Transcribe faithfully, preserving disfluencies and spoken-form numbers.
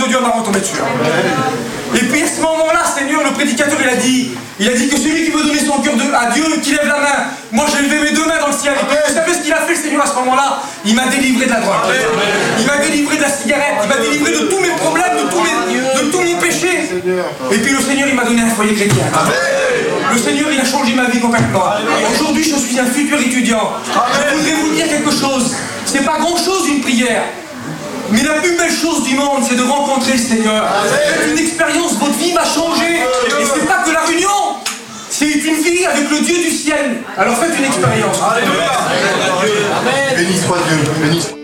de Dieu m'a retombé dessus. Et puis à ce moment-là, Seigneur, le prédicateur, il a dit, il a dit que celui qui veut donner son cœur de, à Dieu, qui lève la main. Moi, j'ai levé mes deux mains dans le ciel. Et puis, vous savez ce qu'il a fait, le Seigneur, à ce moment-là? Il m'a délivré de la drogue. Il m'a délivré de la cigarette. Il m'a délivré de tous mes problèmes, de tous, mes, de tous mes péchés. Et puis le Seigneur, il m'a donné un foyer chrétien. Le Seigneur, il a changé ma vie complètement. Aujourd'hui, je suis un futur étudiant. Je voudrais vous dire quelque chose. C'est pas grand-chose une prière. Mais la plus belle chose du monde, c'est de rencontrer le Seigneur. C'est une expérience, votre vie va changer. Et c'est pas que la réunion, c'est une vie avec le Dieu du ciel. Alors faites une expérience. Béni soit Dieu. Béni soit